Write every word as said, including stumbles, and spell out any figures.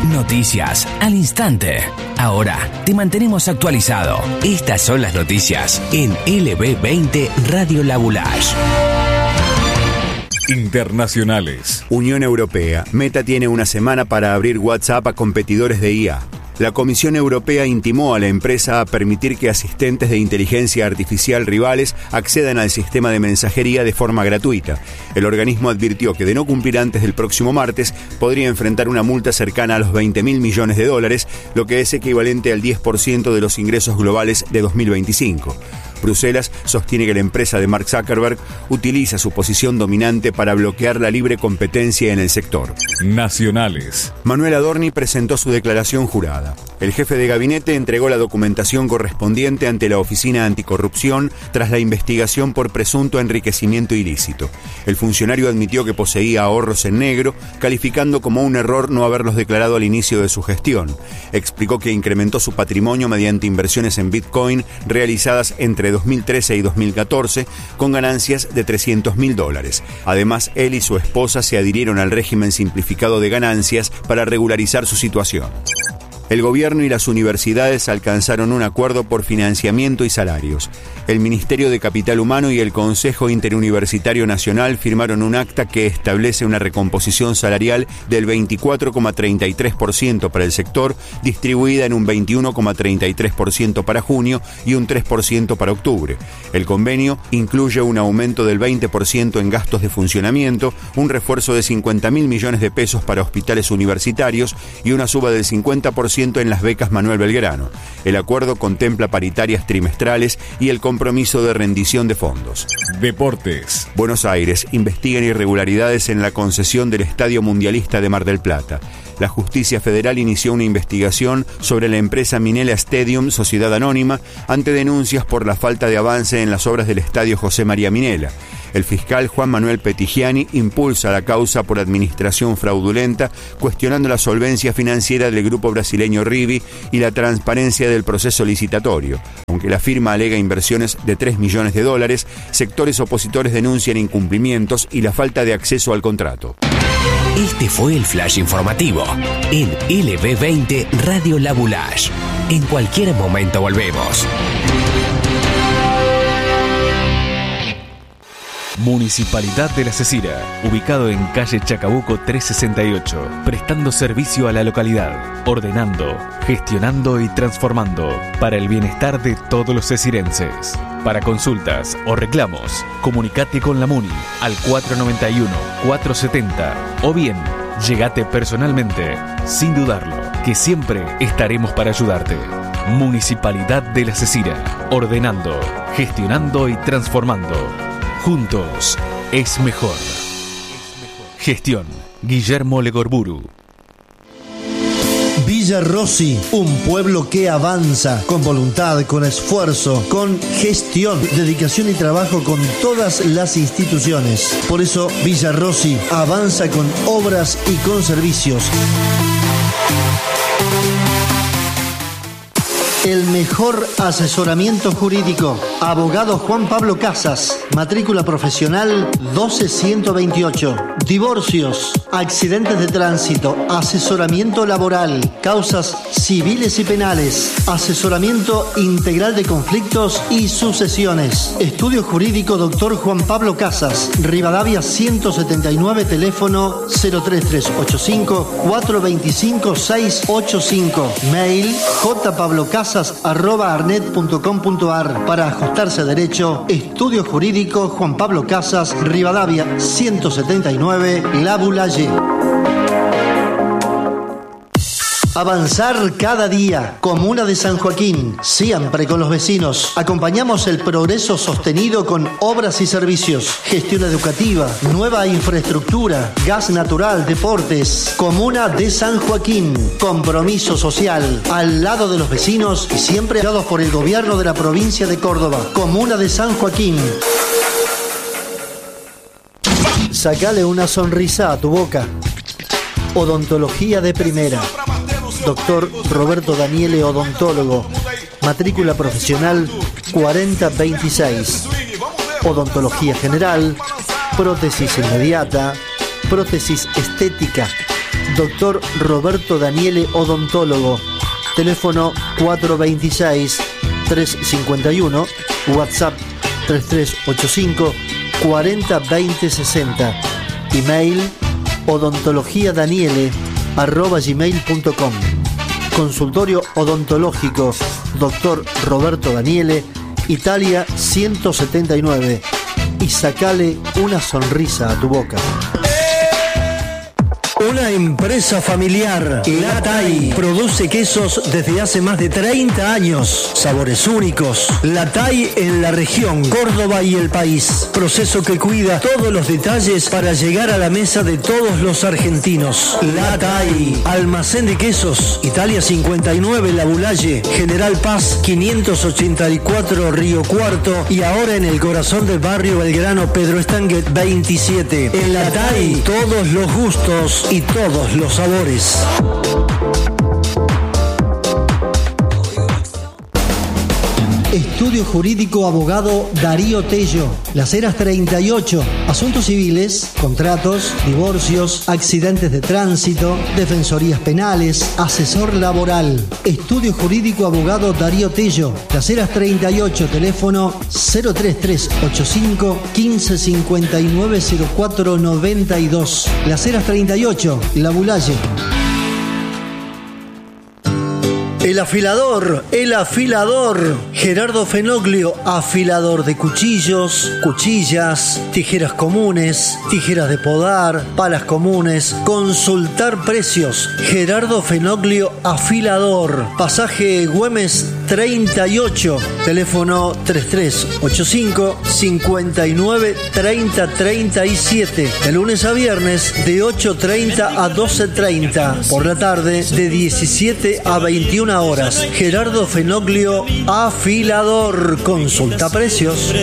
Noticias al instante. Ahora te mantenemos actualizado. Estas son las noticias en L B veinte Radio La Boulage. Internacionales. Unión Europea. Meta tiene una semana para abrir WhatsApp a competidores de I A. La Comisión Europea intimó a la empresa a permitir que asistentes de inteligencia artificial rivales accedan al sistema de mensajería de forma gratuita. El organismo advirtió que de no cumplir antes del próximo martes podría enfrentar una multa cercana a los veinte mil millones de dólares, lo que es equivalente al diez por ciento de los ingresos globales de dos mil veinticinco. Bruselas sostiene que la empresa de Mark Zuckerberg utiliza su posición dominante para bloquear la libre competencia en el sector. Nacionales. Manuel Adorni presentó su declaración jurada. El jefe de gabinete entregó la documentación correspondiente ante la Oficina Anticorrupción tras la investigación por presunto enriquecimiento ilícito. El funcionario admitió que poseía ahorros en negro, calificando como un error no haberlos declarado al inicio de su gestión. Explicó que incrementó su patrimonio mediante inversiones en Bitcoin realizadas entre dos mil trece y dos mil catorce, con ganancias de trescientos mil dólares. Además, él y su esposa se adhirieron al régimen simplificado de ganancias para regularizar su situación. El gobierno y las universidades alcanzaron un acuerdo por financiamiento y salarios. El Ministerio de Capital Humano y el Consejo Interuniversitario Nacional firmaron un acta que establece una recomposición salarial del veinticuatro coma treinta y tres por ciento para el sector, distribuida en un veintiuno coma treinta y tres por ciento para junio y un tres por ciento para octubre. El convenio incluye un aumento del veinte por ciento en gastos de funcionamiento, un refuerzo de cincuenta mil millones de pesos para hospitales universitarios y una suba del cincuenta por ciento en las becas Manuel Belgrano. El acuerdo contempla paritarias trimestrales y el compromiso de rendición de fondos. Deportes. Buenos Aires. Investigan irregularidades en la concesión del Estadio Mundialista de Mar del Plata. La Justicia Federal inició una investigación sobre la empresa Minela Stadium, sociedad anónima, ante denuncias por la falta de avance en las obras del Estadio José María Minela. El fiscal Juan Manuel Petigiani impulsa la causa por administración fraudulenta, cuestionando la solvencia financiera del grupo brasileño Rivi y la transparencia del proceso licitatorio. Aunque la firma alega inversiones de tres millones de dólares, sectores opositores denuncian incumplimientos y la falta de acceso al contrato. Este fue el flash informativo en L B veinte Radio La Boulage. En cualquier momento volvemos. Municipalidad de La Cecira, ubicado en calle Chacabuco trescientos sesenta y ocho, prestando servicio a la localidad, ordenando, gestionando y transformando para el bienestar de todos los cecirenses. Para consultas o reclamos, comunicate con la Muni al cuatro nueve uno, cuatro siete cero o bien, llegate personalmente, sin dudarlo, que siempre estaremos para ayudarte. Municipalidad de La Cecira, ordenando, gestionando y transformando. Juntos es mejor. Gestión Guillermo Legorburu. Villa Rossi, un pueblo que avanza con voluntad, con esfuerzo, con gestión, dedicación y trabajo con todas las instituciones. Por eso Villa Rossi avanza con obras y con servicios. El mejor asesoramiento jurídico. Abogado Juan Pablo Casas. Matrícula profesional doce ciento veintiocho. Divorcios, accidentes de tránsito, asesoramiento laboral, causas civiles y penales, asesoramiento integral de conflictos y sucesiones. Estudio jurídico doctor Juan Pablo Casas. Rivadavia ciento setenta y nueve, teléfono cero tres tres ocho cinco, cuatro dos cinco, seis ocho cinco. Mail jpablocasas arroba arnet punto com punto ar. Para ajustarse a derecho, estudio jurídico Juan Pablo Casas, Rivadavia ciento setenta y nueve, La Boulage. Avanzar cada día. Comuna de San Joaquín, siempre con los vecinos. Acompañamos el progreso sostenido con obras y servicios, gestión educativa, nueva infraestructura, gas natural, deportes. Comuna de San Joaquín, compromiso social, al lado de los vecinos y siempre apoyados por el gobierno de la provincia de Córdoba. Comuna de San Joaquín. Sacale una sonrisa a tu boca. Odontología de primera. Doctor Roberto Daniele, odontólogo. Matrícula profesional cuarenta veintiséis. Odontología general, prótesis inmediata, prótesis estética, Doctor Roberto Daniele, odontólogo. Teléfono cuatro dos seis, tres cinco uno, WhatsApp tres tres ocho cinco, cuatro cero dos cero seis cero. Email odontologiadaniele arroba gmail punto com. Consultorio odontológico Doctor Roberto Daniele, Italia ciento setenta y nueve. Y sacale una sonrisa a tu boca. Una empresa familiar, La Tai, produce quesos desde hace más de treinta años. Sabores únicos. La Tai en la región, Córdoba y el país. Proceso que cuida todos los detalles para llegar a la mesa de todos los argentinos. La Tai, almacén de quesos, Italia cincuenta y nueve, La Bulalle, General Paz quinientos ochenta y cuatro, Río Cuarto, y ahora en el corazón del barrio Belgrano, Pedro Estanguet veintisiete. En La Tai, todos los gustos y todos los sabores. Estudio Jurídico Abogado Darío Tello, Las Heras treinta y ocho. Asuntos civiles, contratos, divorcios, accidentes de tránsito, defensorías penales, asesor laboral. Estudio Jurídico Abogado Darío Tello, Las Heras treinta y ocho, teléfono cero tres tres ocho cinco, quince cincuenta y nueve, cero cuatro noventa y dos. Las Heras treinta y ocho, La Bulalle. El afilador, el afilador. Gerardo Fenoglio, afilador de cuchillos, cuchillas, tijeras comunes, tijeras de podar, palas comunes. Consultar precios. Gerardo Fenoglio, afilador. Pasaje Güemes treinta y ocho. Teléfono tres tres ocho cinco, cincuenta y nueve, treinta, treinta y siete. De lunes a viernes de ocho treinta a doce treinta. Por la tarde de diecisiete a veintiuna horas. Gerardo Fenoglio, afilador. Consulta precios.